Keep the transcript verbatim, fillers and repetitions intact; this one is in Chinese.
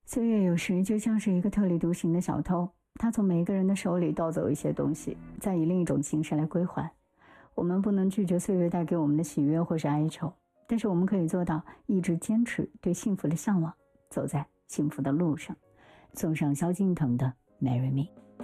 岁月有时就像是一个特立独行的小偷，他从每一个人的手里盗走一些东西，再以另一种形式来归还。我们不能拒绝岁月带给我们的喜悦或是哀愁，但是我们可以做到一直坚持对幸福的向往，走在幸福的路上。送上萧敬腾的 Marry Me。